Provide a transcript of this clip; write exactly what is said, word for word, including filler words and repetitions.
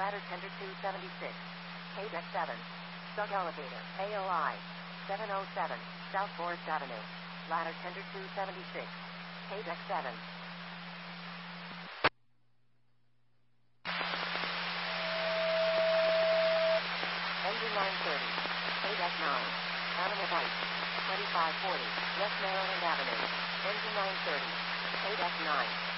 Ladder tender two seventy-six. K deck seven. Sug elevator. A O I. seven oh seven. South Forest Avenue. Ladder tender two seventy-six. K deck seven. Engine nine thirty. K deck nine. Animal Bite. twenty-five forty. West Maryland Avenue. Engine nine thirty. K deck nine.